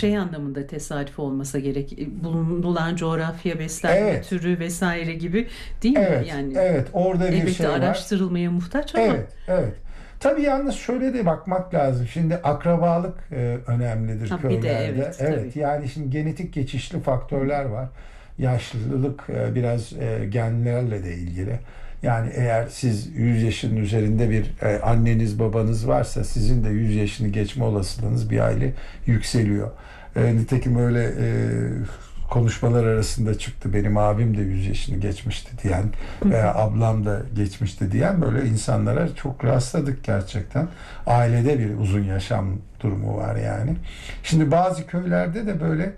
şey anlamında tesadüf olmasa gerek. Bulunan coğrafya, beslenme türü vesaire gibi, değil mi? Yani evet, orada bir elbette şey var. araştırılmaya muhtaç ama. Evet. Tabii yalnız şöyle de bakmak lazım. Şimdi akrabalık önemlidir Bir de köylerde. Evet, tabii. yani şimdi genetik geçişli faktörler var. Yaşlılık biraz genlerle de ilgili. Yani eğer siz 100 yaşın üzerinde bir anneniz babanız varsa sizin de 100 yaşını geçme olasılığınız bir aile yükseliyor. Nitekim öyle konuşmalar arasında çıktı. Benim abim de 100 yaşını geçmişti diyen veya ablam da geçmişti diyen böyle insanlara çok rastladık gerçekten. Ailede bir uzun yaşam durumu var yani. Şimdi bazı köylerde de böyle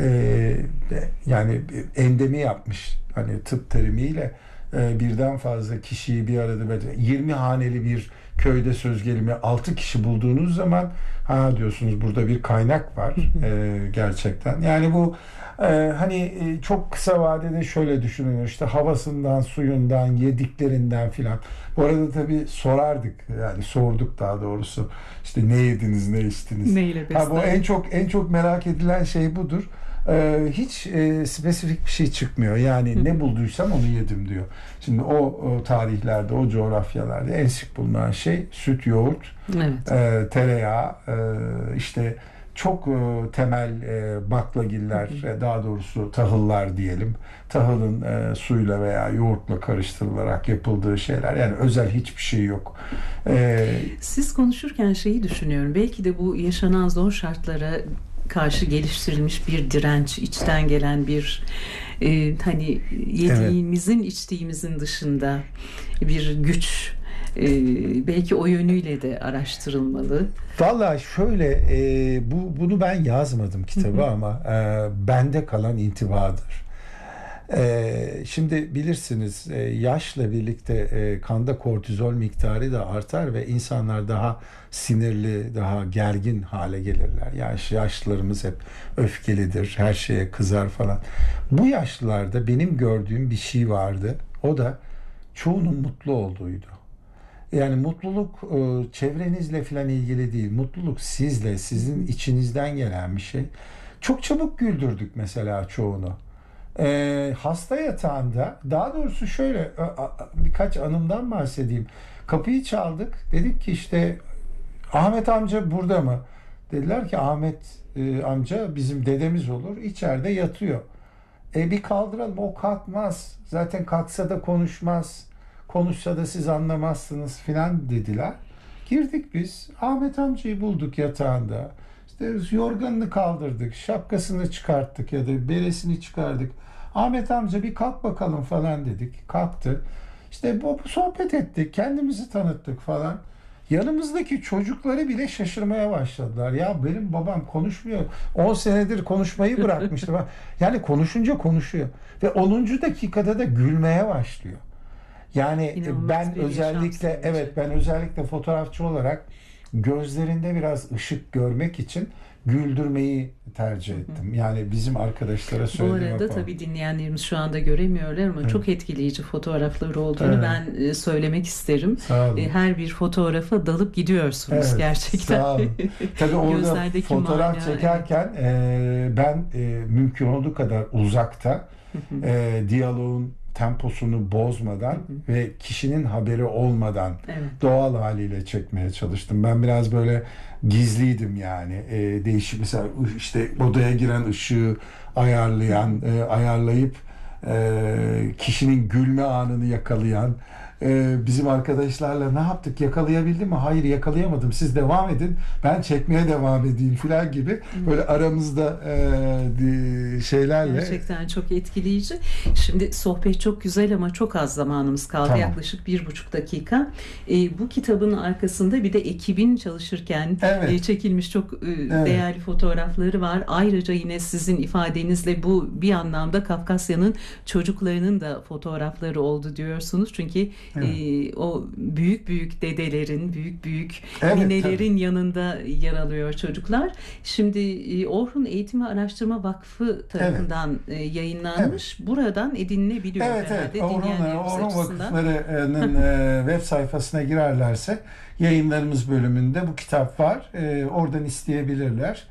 yani endemi yapmış, hani tıp terimiyle birden fazla kişiyi bir arada, 20 haneli bir köyde söz gelimi 6 kişi bulduğunuz zaman ha diyorsunuz, burada bir kaynak var gerçekten. Yani bu hani çok kısa vadede şöyle düşünülür, işte havasından, suyundan, yediklerinden filan. Bu arada tabii sorardık, yani sorduk daha doğrusu, işte ne yediniz, ne içtiniz. Neyle Bu en çok merak edilen şey budur. Hiç spesifik bir şey çıkmıyor. Yani ne bulduysam onu yedim diyor. Şimdi o tarihlerde, o coğrafyalarda en sık bulunan şey süt, yoğurt, tereyağı, işte çok temel baklagiller, daha doğrusu tahıllar diyelim. Tahılın suyla veya yoğurtla karıştırılarak yapıldığı şeyler. Yani özel hiçbir şey yok. Siz konuşurken şeyi düşünüyorum. Belki de bu yaşanan zor şartlara karşı geliştirilmiş bir direnç, içten gelen bir hani yediğimizin, içtiğimizin dışında bir güç. Belki o yönüyle de araştırılmalı. Vallahi şöyle, bunu ben yazmadım kitabı ama bende kalan intibadır. Şimdi bilirsiniz, yaşla birlikte kanda kortizol miktarı da artar ve insanlar daha sinirli, daha gergin hale gelirler. Yani yaşlılarımız hep öfkelidir, her şeye kızar falan. Bu yaşlılarda benim gördüğüm bir şey vardı. O da çoğunun mutlu olduğuydu. Yani mutluluk çevrenizle falan ilgili değil. Mutluluk sizle, sizin içinizden gelen bir şey. Çok çabuk güldürdük mesela çoğunu. Hasta yatağında, daha doğrusu şöyle birkaç anımdan bahsedeyim. Kapıyı çaldık. Dedik ki işte Ahmet amca burada mı? Dediler ki Ahmet amca bizim dedemiz olur. İçeride yatıyor. Bir kaldıralım. O kalkmaz. Zaten kalksa da konuşmaz. Konuşsa da siz anlamazsınız filan dediler. Girdik biz. Ahmet amcayı bulduk yatağında. İşte yorganını kaldırdık. Şapkasını çıkarttık ya da beresini çıkardık. Ahmet amca bir kalk bakalım falan dedik. Kalktı. İşte bu sohbet ettik. Kendimizi tanıttık falan. Yanımızdaki çocukları bile şaşırmaya başladılar. Ya benim babam konuşmuyor. 10 senedir konuşmayı bırakmıştı. Yani konuşunca konuşuyor. Ve 10. dakikada da gülmeye başlıyor. Yani İnanılmaz ben özellikle fotoğrafçı olarak gözlerinde biraz ışık görmek için güldürmeyi tercih ettim. Yani bizim arkadaşlara söylediğim. Bu arada tabii dinleyenlerimiz şu anda göremiyorlar ama çok etkileyici fotoğrafları olduğunu ben söylemek isterim. Her bir fotoğrafa dalıp gidiyorsunuz gerçekten. Sağ olun. Tabii orada fotoğraf çekerken ben mümkün olduğu kadar uzakta diyaloğun temposunu bozmadan ve kişinin haberi olmadan doğal haliyle çekmeye çalıştım. Ben biraz böyle gizliydim yani. Değişik, mesela işte odaya giren ışığı ayarlayıp kişinin gülme anını yakalayan, bizim arkadaşlarla ne yaptık, yakalayabildim mi? Hayır, yakalayamadım. Siz devam edin. Ben çekmeye devam edeyim filan gibi böyle aramızda şeylerle. Gerçekten çok etkileyici. Şimdi sohbet çok güzel ama çok az zamanımız kaldı. Tamam. Yaklaşık 1,5 dakika. Bu kitabın arkasında bir de ekibin çalışırken çekilmiş çok değerli fotoğrafları var. Ayrıca yine sizin ifadenizle bu bir anlamda Kafkasya'nın çocuklarının da fotoğrafları oldu diyorsunuz. Çünkü o büyük dedelerin, büyük ninelerin yanında yer alıyor çocuklar. Şimdi Orhun Eğitim ve Araştırma Vakfı tarafından yayınlanmış. Buradan edinilebiliyor herhalde. Orhun Vakıfları'nın web sayfasına girerlerse yayınlarımız bölümünde bu kitap var. Oradan isteyebilirler.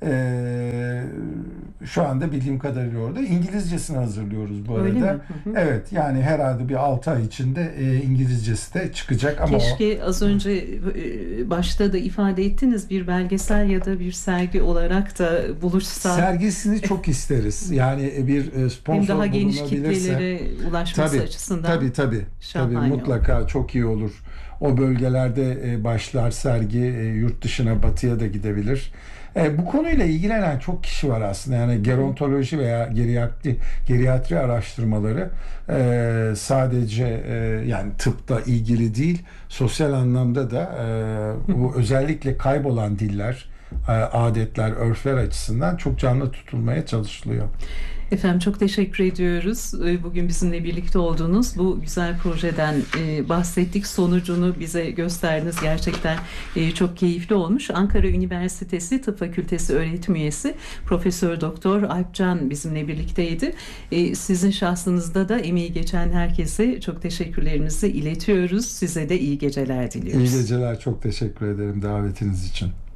Şu anda bildiğim kadarıyla orada. İngilizcesini hazırlıyoruz bu Öyle arada. mi? Evet, yani herhalde bir 6 ay içinde İngilizcesi de çıkacak ama Keşke az önce başta da ifade ettiniz, bir belgesel ya da bir sergi olarak da buluşsa. Sergisini çok isteriz. Yani bir sponsor hem daha geniş bulunabilirse. kitlelere ulaşması açısından. Tabii Şahane mutlaka olur. çok iyi olur. O bölgelerde başlar sergi, yurt dışına, batıya da gidebilir. Bu konuyla ilgilenen çok kişi var aslında. Yani gerontoloji veya geriatri araştırmaları sadece yani tıpta ilgili değil, sosyal anlamda da bu özellikle kaybolan diller, adetler, örfler açısından çok canlı tutulmaya çalışılıyor. Efendim çok teşekkür ediyoruz. Bugün bizimle birlikte olduğunuz bu güzel projeden bahsettik. Sonucunu bize gösterdiniz. Gerçekten çok keyifli olmuş. Ankara Üniversitesi Tıp Fakültesi öğretim üyesi Profesör Doktor Alpcan bizimle birlikteydi. Sizin şahsınızda da emeği geçen herkese çok teşekkürlerimizi iletiyoruz. Size de iyi geceler diliyoruz. İyi geceler. Çok teşekkür ederim davetiniz için.